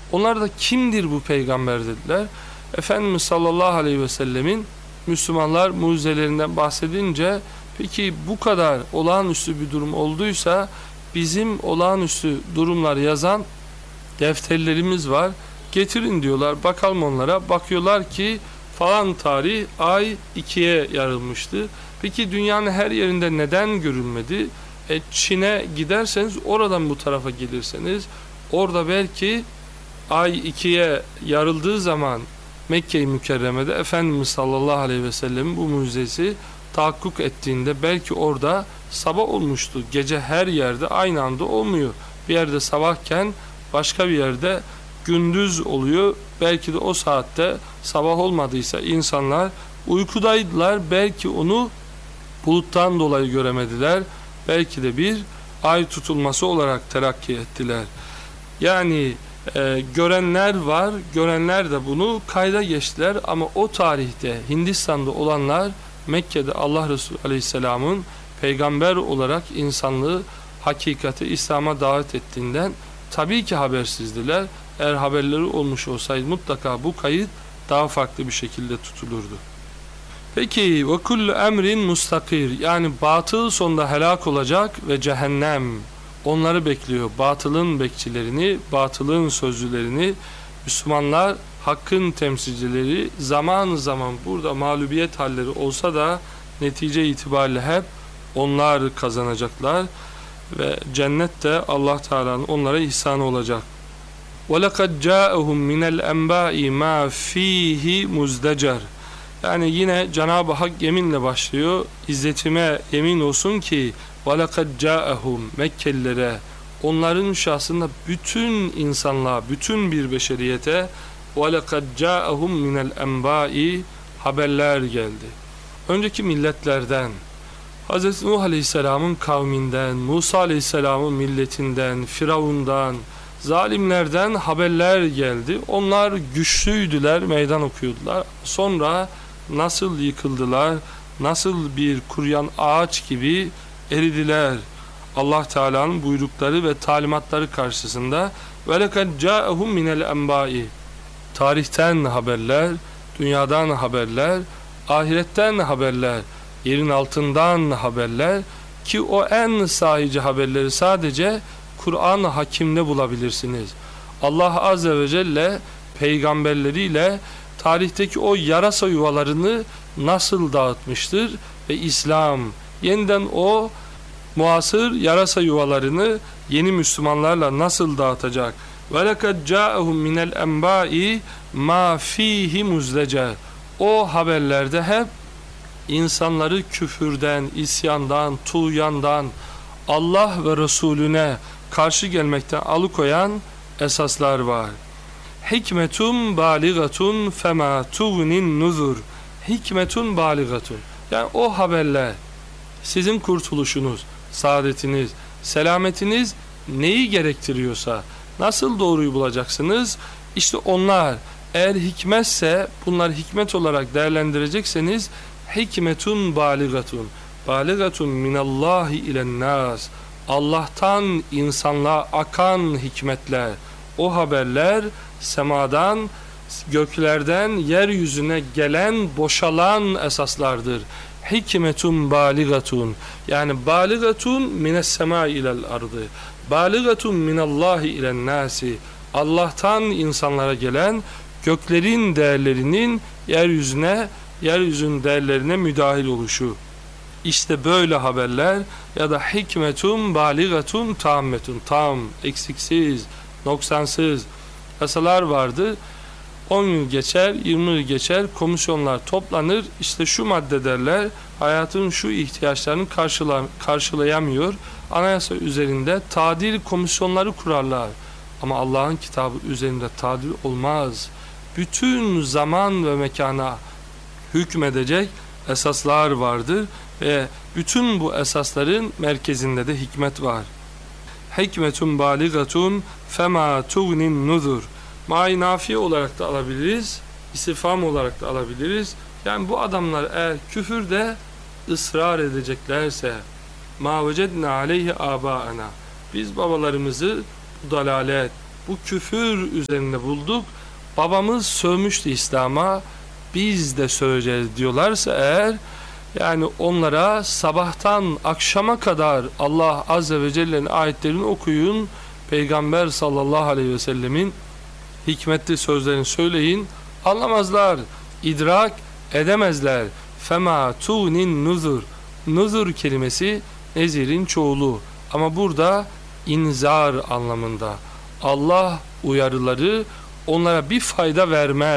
Onlar da kimdir bu peygamber dediler. Efendimiz sallallahu aleyhi ve sellemin Müslümanlar mucizelerinden bahsedince, peki bu kadar olağanüstü bir durum olduysa bizim olağanüstü durumlar yazan defterlerimiz var, getirin diyorlar, bakalım onlara. Bakıyorlar ki falan tarih ay ikiye yarılmıştı. Peki dünyanın her yerinde neden görülmedi? Çin'e giderseniz, oradan bu tarafa gelirseniz, orada belki ay ikiye yarıldığı zaman Mekke-i Mükerreme'de Efendimiz sallallahu aleyhi ve sellemin bu mucizesi tahakkuk ettiğinde belki orada sabah olmuştu. Gece her yerde aynı anda olmuyor. Bir yerde sabahken başka bir yerde gündüz oluyor. Belki de o saatte sabah olmadıysa insanlar uykudaydılar. Belki onu buluttan dolayı göremediler. Belki de bir ay tutulması olarak telakki ettiler. Yani görenler var, görenler de bunu kayda geçtiler, ama o tarihte Hindistan'da olanlar Mekke'de Allah Resulü Aleyhisselam'ın peygamber olarak insanlığı hakikati İslam'a davet ettiğinden tabii ki habersizdiler. Eğer haberleri olmuş olsaydı mutlaka bu kayıt daha farklı bir şekilde tutulurdu. Peki ve kullu emrin mustakir, yani batıl sonunda helak olacak ve cehennem onları bekliyor. Batılın bekçilerini, batılın sözcülerini, Müslümanlar hakkın temsilcileri zaman zaman burada mağlubiyet halleri olsa da netice itibariyle hep onlar kazanacaklar ve cennette Allah Teala'nın onlara ihsanı olacak. وَلَقَدْ جَاءَهُمْ مِنَ الْاَنْبَاءِ مَا ف۪يهِ مُزْدَجَرٍ. Yani yine Cenab-ı Hak yeminle başlıyor. İzzetime yemin olsun ki وَلَقَدْ جَاءَهُمْ Mekkelilere, onların şahsında bütün insanlığa, bütün bir beşeriyete وَلَقَدْ جَاءَهُمْ مِنَ الْاَنْبَاءِ haberler geldi. Önceki milletlerden, Hz. Nuh Aleyhisselam'ın kavminden, Musa Aleyhisselam'ın milletinden, Firavundan, zalimlerden haberler geldi. Onlar güçlüydüler, meydan okuyordular. Sonra nasıl yıkıldılar, nasıl bir kuruyan ağaç gibi eridiler. Allah Teala'nın buyrukları ve talimatları karşısında. وَلَقَدْ جَاءَهُمْ مِنَ الْاَنْبَاءِ tarihten haberler, dünyadan haberler, ahiretten haberler, yerin altından haberler, ki o en sahici haberleri sadece Kur'an-ı Hakim'de bulabilirsiniz. Allah Azze ve Celle peygamberleriyle tarihteki o yarasa yuvalarını nasıl dağıtmıştır ve İslam yeniden o muasır yarasa yuvalarını yeni Müslümanlarla nasıl dağıtacak? وَلَقَدْ جَاءَهُمْ مِنَ الْاَنْبَاءِ مَا ف۪يهِ مُزْدَجَرٍ. O haberlerde hep insanları küfürden, isyandan, tuğyandan, Allah ve Resulüne karşı gelmekten alıkoyan esaslar var. Hikmetun baligatun fema tuğnin nuzur. Hikmetun baligatun. Yani o haberler, sizin kurtuluşunuz, saadetiniz, selametiniz neyi gerektiriyorsa, nasıl doğruyu bulacaksınız? İşte onlar eğer hikmetse, bunlar hikmet olarak değerlendirecekseniz, hikmetun baligatun, baligatun minallahi ilennas, Allah'tan insanlığa akan hikmetler, o haberler semadan, göklerden yeryüzüne gelen, boşalan esaslardır. Hikmetun baligatun, yani baligatun mines sema ilel ardı, baligatun minallahi ilen nasi, Allah'tan insanlara gelen göklerin değerlerinin yeryüzüne, yeryüzünün değerlerine müdahil oluşu. İşte böyle haberler ya da hikmetun baligatun tammetun, tam, eksiksiz, noksansız yasalar vardı. 10 yıl geçer, 20 yıl geçer, komisyonlar toplanır, işte şu madde derler, hayatın şu ihtiyaçlarını karşılayamıyor. Anayasa üzerinde tadil komisyonları kurarlar. Ama Allah'ın kitabı üzerinde tadil olmaz. Bütün zaman ve mekana hükmedecek esaslar vardır ve bütün bu esasların merkezinde de hikmet var. Hikmetun baligatun fema tuğnin nuzur. Ma-i nafiye olarak da alabiliriz, istifham olarak da alabiliriz. Yani bu adamlar eğer küfürde ısrar edeceklerse, ma vecedna aleyhi abaana, biz babalarımızı bu dalalet, bu küfür üzerinde bulduk. Babamız sövmüştü İslam'a, biz de söveceğiz diyorlarsa eğer, yani onlara sabahtan akşama kadar Allah Azze ve Celle'nin ayetlerini okuyun, Peygamber sallallahu aleyhi ve sellemin hikmetli sözlerini söyleyin, anlamazlar, idrak edemezler. Fema tunin nuzur. Nuzur kelimesi nezirin çoğulu, ama burada inzar anlamında. Allah uyarıları onlara bir fayda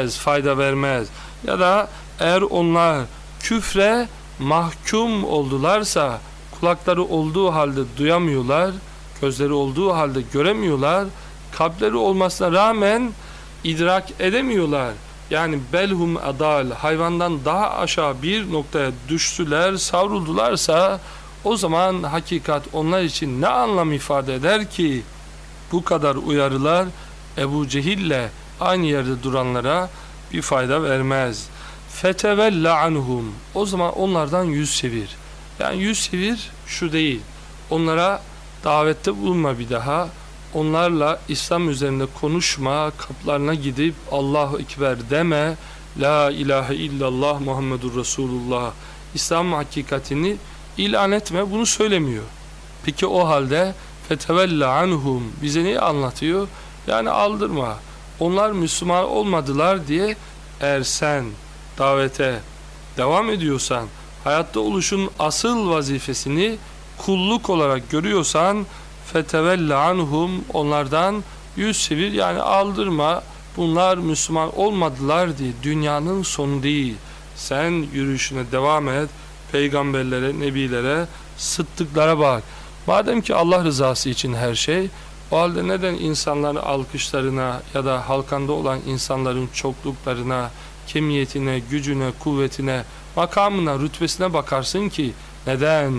vermez. Ya da eğer onlar küfre mahkum oldularsa, kulakları olduğu halde duyamıyorlar, gözleri olduğu halde göremiyorlar, kalpleri olmasına rağmen idrak edemiyorlar. Yani belhum adal, hayvandan daha aşağı bir noktaya düştüler, savruldularsa, o zaman hakikat onlar için ne anlam ifade eder ki? Bu kadar uyarılar Ebu Cehil'le aynı yerde duranlara bir fayda vermez. Fetevella anhum, o zaman onlardan yüz çevir. Yani yüz çevir şu değil, onlara davette bulunma bir daha, onlarla İslam üzerinde konuşma, kaplarına gidip Allahu Ekber deme, La ilahe illallah Muhammedur Resulullah, İslam hakikatini ilan etme, bunu söylemiyor. Peki o halde fetevella anhum bize neyi anlatıyor? Yani aldırma, onlar Müslüman olmadılar diye eğer sen davete devam ediyorsan, hayatta oluşun asıl vazifesini kulluk olarak görüyorsan, fetevelle anhum, onlardan yüz çevir, yani aldırma, bunlar Müslüman olmadılar diye dünyanın sonu değil. Sen yürüyüşüne devam et, peygamberlere, nebilere, sıddıklara bak. Madem ki Allah rızası için her şey, o halde neden insanların alkışlarına ya da halkanda olan insanların çokluklarına, kemiyetine, gücüne, kuvvetine, makamına, rütbesine bakarsın ki? Neden?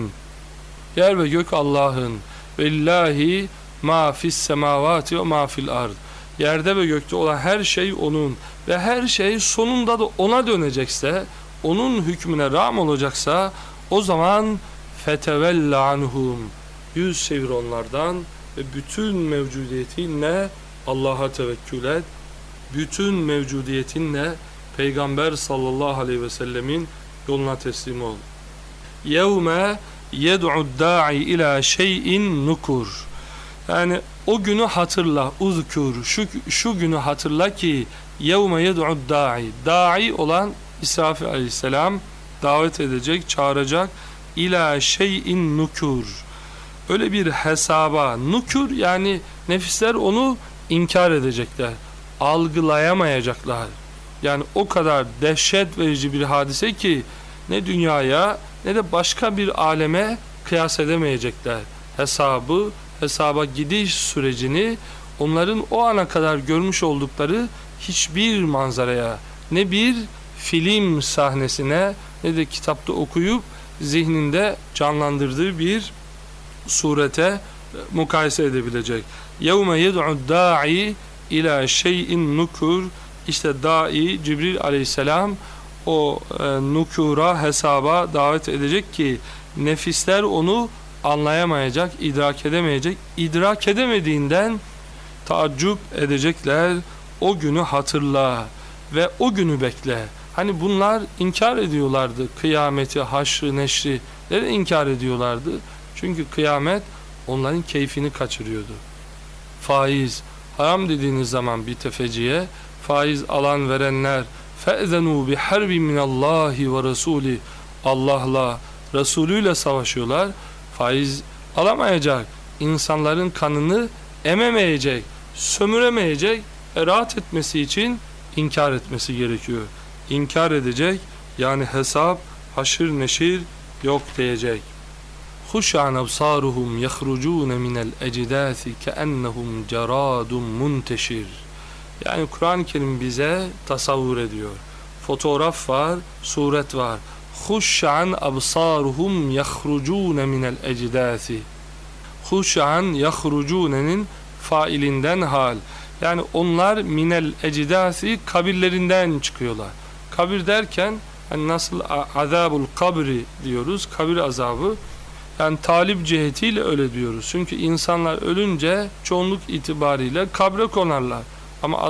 Yer ve gök Allah'ın. Velillahi ma fis semavati ve ma fil ard. Yerde ve gökte olan her şey onun ve her şey sonunda da ona dönecekse, onun hükmüne rağm olacaksa, o zaman fetevella anhum, yüz çevir onlardan ve bütün mevcudiyetinle Allah'a tevekkül et. Bütün mevcudiyetinle Peygamber sallallahu aleyhi ve sellemin yoluna teslim ol. Yevme yed'u da'i ila şeyin nukur. Yani o günü hatırla, uzkur, şu günü hatırla ki yevme yed'u da'i olan İsrafil aleyhisselam davet edecek, çağıracak, ila şeyin nukur. Öyle bir hesaba, nukur yani nefisler onu inkar edecekler, algılayamayacaklar. Yani o kadar dehşet verici bir hadise ki ne dünyaya ne de başka bir aleme kıyas edemeyecekler. Hesaba gidiş sürecini onların o ana kadar görmüş oldukları hiçbir manzaraya, ne bir film sahnesine ne de kitapta okuyup zihninde canlandırdığı bir surete mukayese edebilecek. يَوْمَ يَدْعُ الدَّاعِ ila şeyin nukur. İşte da'i Cibril aleyhisselam o nukura, hesaba davet edecek ki nefisler onu anlayamayacak, idrak edemeyecek. İdrak edemediğinden taaccüp edecekler. O günü hatırla ve o günü bekle. Hani bunlar inkar ediyorlardı kıyameti, haşrı, neşri. Neden inkar ediyorlardı? Çünkü kıyamet onların keyfini kaçırıyordu. Faiz, haram dediğiniz zaman bir tefeciye, faiz alan verenler فَاَذَنُوا بِحَرْبٍ مِنَ اللّٰهِ وَرَسُولِ, Allah'la, Resulüyle savaşıyorlar. Faiz alamayacak, insanların kanını ememeyecek, sömüremeyecek, rahat etmesi için inkar etmesi gerekiyor. İnkar edecek, yani hesap, haşır neşir yok diyecek. خُشَعَنْ أَبْصَارُهُمْ يَخْرُجُونَ مِنَ الْاَجْدَاثِ كَأَنَّهُمْ جَرَادٌ مُنْتَشِرٌ. Yani Kur'an-ı Kerim bize tasavvur ediyor. Fotoğraf var, suret var. خُشَعَنْ أَبْصَارُهُمْ يَخْرُجُونَ مِنَ الْاَجْدَاثِ. خُشَعَنْ يَخْرُجُونَ'nin failinden hal. Yani onlar minel ecidasi, kabirlerinden çıkıyorlar. Kabir derken hani nasıl azabul kabri diyoruz, kabir azabı. Yani talip cihetiyle öyle diyoruz. Çünkü insanlar ölünce çoğunluk itibariyle kabre konarlar. Ama